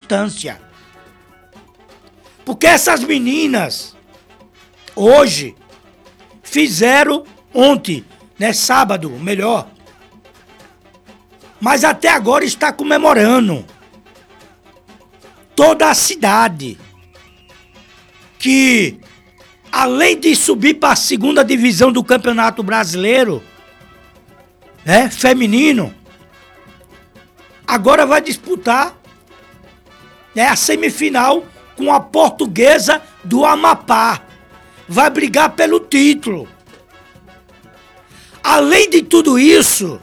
distância. Porque essas meninas, hoje, fizeram ontem, né, sábado, melhor, mas até agora está comemorando. Toda a cidade, que além de subir para a segunda divisão do Campeonato Brasileiro, né, feminino, agora vai disputar, né, a semifinal com a Portuguesa do Amapá. Vai brigar pelo título. Além de tudo isso,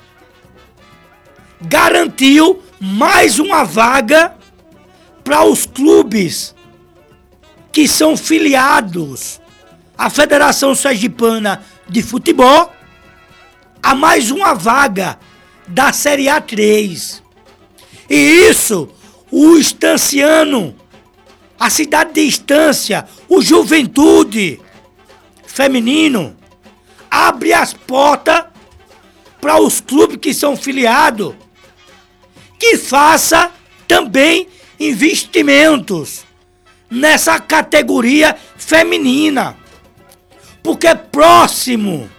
garantiu mais uma vaga para os clubes que são filiados à Federação Sergipana de Futebol, a mais uma vaga da Série A3. E isso, o Estanciano, a cidade de Estância, o Juventude Feminino, abre as portas para os clubes que são filiados, que faça também investimentos nessa categoria feminina. Porque próximo,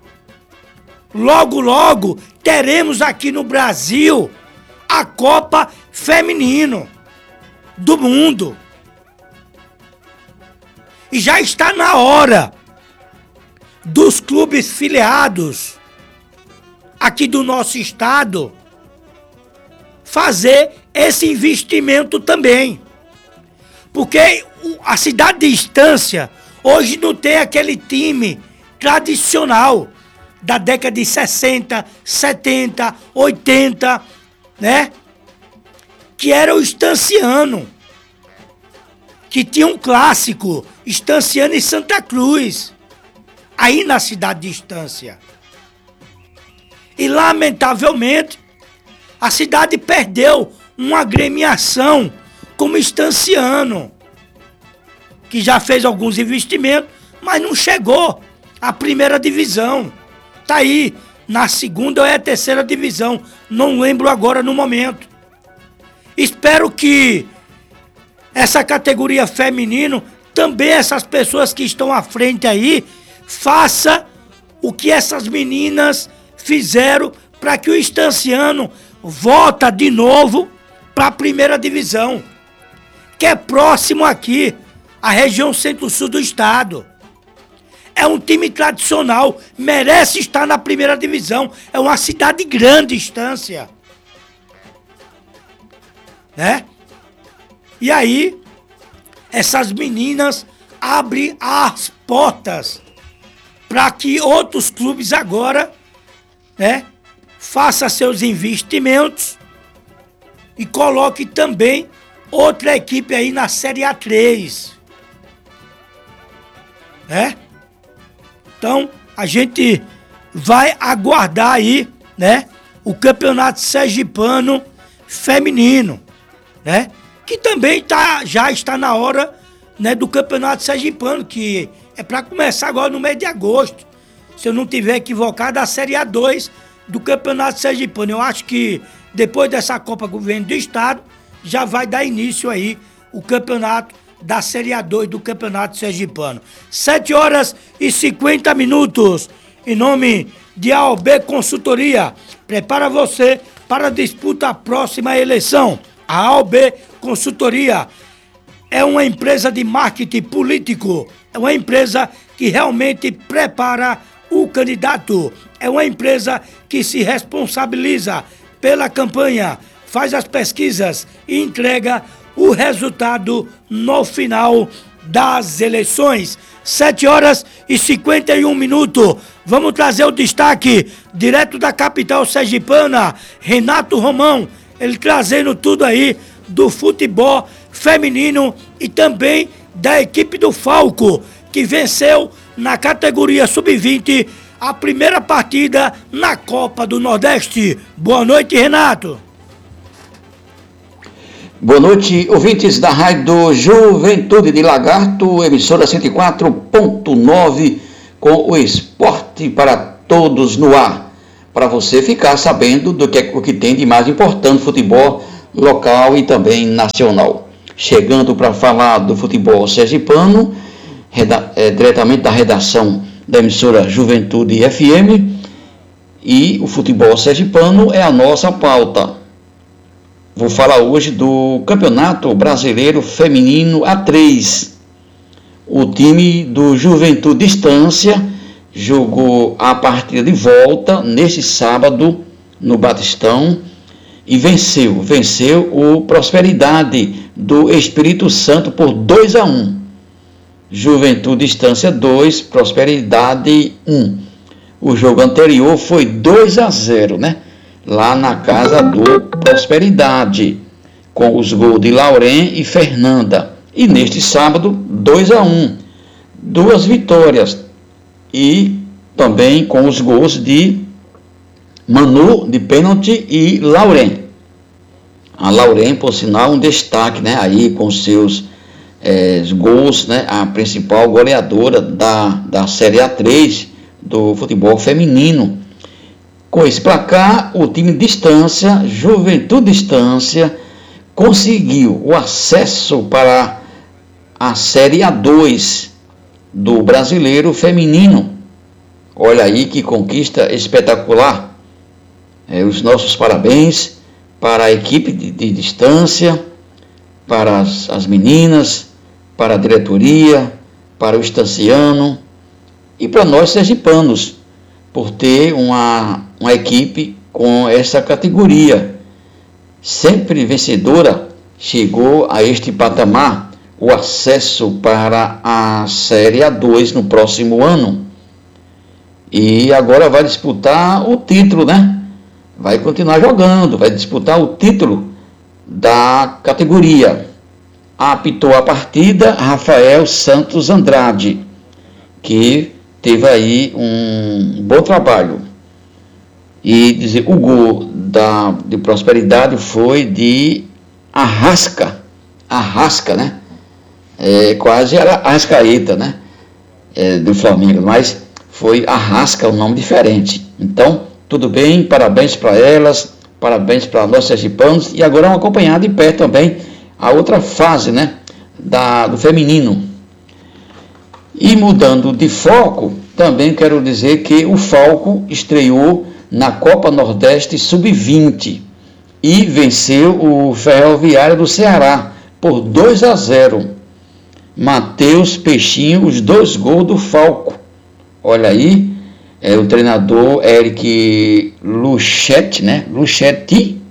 logo, teremos aqui no Brasil a Copa Feminino do Mundo. E já está na hora dos clubes filiados aqui do nosso estado fazer esse investimento também. Porque a cidade de Estância hoje não tem aquele time tradicional da década de 60, 70, 80, né? Que era o Estanciano, que tinha um clássico, Estanciano e Santa Cruz, aí na cidade de Estância. E lamentavelmente, a cidade perdeu uma agremiação como Estanciano, que já fez alguns investimentos, mas não chegou à primeira divisão. Tá aí, na segunda ou é a terceira divisão, não lembro agora no momento. Espero que essa categoria feminino, também essas pessoas que estão à frente aí, faça o que essas meninas fizeram para que o Estanciano volta de novo para a primeira divisão, que é próximo aqui, a região centro-sul do estado. É um time tradicional, merece estar na primeira divisão, é uma cidade grande, Estância, né? E aí, essas meninas abrem as portas para que outros clubes agora, né, façam seus investimentos e coloque também outra equipe aí na Série A3, né? Então, a gente vai aguardar aí, né, o Campeonato Sergipano Feminino, né? Que também já está na hora, né, do Campeonato Sergipano, que é para começar agora no mês de agosto. Se eu não tiver equivocado, a Série A2 do Campeonato Sergipano. Eu acho que depois dessa Copa Governo do Estado, já vai dar início aí o campeonato da Série A2 do Campeonato Sergipano. 7h50. Em nome de AOB Consultoria, prepara você para a disputa à próxima eleição. A AOB Consultoria é uma empresa de marketing político, é uma empresa que realmente prepara o candidato, é uma empresa que se responsabiliza pela campanha, faz as pesquisas e entrega o resultado no final das eleições. 7h51. Vamos trazer o destaque direto da capital sergipana, Renato Romão, ele trazendo tudo aí do futebol feminino e também da equipe do Falco, que venceu na categoria sub-20 a primeira partida na Copa do Nordeste. Boa noite, Renato. Boa noite, ouvintes da Rádio Juventude de Lagarto, emissora 104.9, com o esporte para todos no ar. Para você ficar sabendo do que, o que tem de mais importante futebol local e também nacional. Chegando para falar do futebol sergipano, diretamente da redação da emissora Juventude FM, e o futebol sergipano é a nossa pauta. Vou falar hoje do Campeonato Brasileiro Feminino A3. O time do Juventude Estância jogou a partida de volta neste sábado no Batistão e venceu o Prosperidade do Espírito Santo por 2-1. Juventude Estância 2, Prosperidade 1. O jogo anterior foi 2-0, né? Lá na casa do Prosperidade, com os gols de Lauren e Fernanda. E neste sábado, 2-1. 2 vitórias. E também com os gols de Manu, de pênalti, e Lauren. A Lauren, por sinal, um destaque, né? Aí com seus gols, né? A principal goleadora da Série A3 do futebol feminino. Com esse placar, o time de Estância, Juventude Estância, conseguiu o acesso para a Série A2 do Brasileiro Feminino. Olha aí que conquista espetacular. Os nossos parabéns para a equipe de Estância, para as meninas, para a diretoria, para o estanciano e para nós sergipanos, por ter uma equipe com essa categoria. Sempre vencedora, chegou a este patamar, o acesso para a Série A2 no próximo ano. E agora vai disputar o título, né? Vai continuar jogando, vai disputar o título da categoria. Apitou a partida Rafael Santos Andrade, que teve aí um bom trabalho. E dizer, o gol de Prosperidade foi de Arrasca, né? Quase era Arrascaeta, né? Do Flamengo, mas foi Arrasca, um nome diferente. Então, tudo bem, parabéns para elas, parabéns para nós sergipanos, e agora vamos acompanhar de perto também a outra fase, né? Do feminino. E mudando de foco, também quero dizer que o Falco estreou na Copa Nordeste Sub-20 e venceu o Ferroviário do Ceará por 2-0. Matheus Peixinho, os 2 gols do Falco. Olha aí, o treinador Eric Luchetti, né? Luchetti,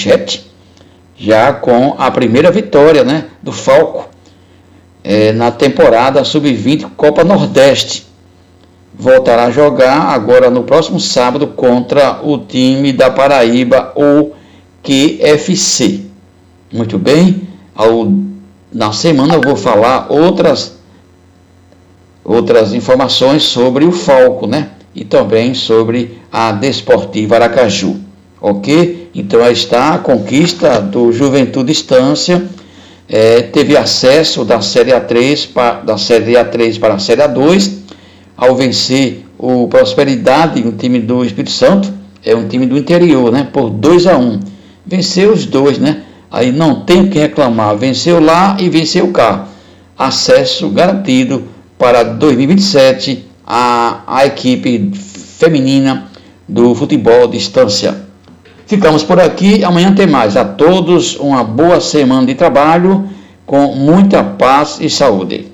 já com a primeira vitória, né? Do Falco. Na temporada Sub-20 Copa Nordeste. Voltará a jogar agora no próximo sábado contra o time da Paraíba, o QFC. Muito bem, na semana eu vou falar outras informações sobre o Falco, né? E também sobre a Desportiva Aracaju. Ok? Então aí está a conquista do Juventude Estância. Teve acesso da Série A3 para a Série A2, ao vencer o Prosperidade, um time do Espírito Santo, um time do interior, né, por 2-1. Venceu os 2, né? Aí não tem o que reclamar, venceu lá e venceu cá. Acesso garantido para 2027 a equipe feminina do futebol de Estância. Ficamos por aqui, amanhã tem mais. A todos uma boa semana de trabalho, com muita paz e saúde.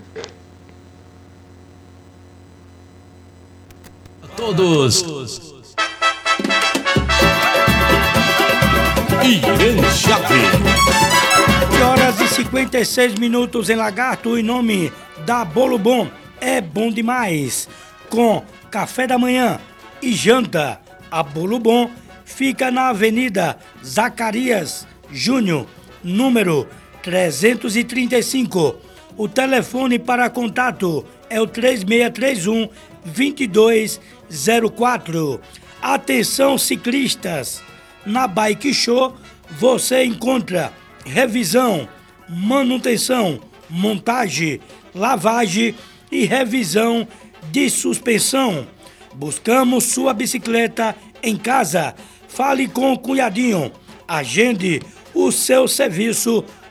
A todos. Irã Chave. 8h56 em Lagarto, em nome da Bolo Bom. É bom demais. Com café da manhã e janta, a Bolo Bom fica na Avenida Zacarias Júnior, número 335. O telefone para contato é o 3631-2204. Atenção ciclistas, na Bike Show você encontra revisão, manutenção, montagem, lavagem e revisão de suspensão. Buscamos sua bicicleta em casa. Fale com o cunhadinho. Agende o seu serviço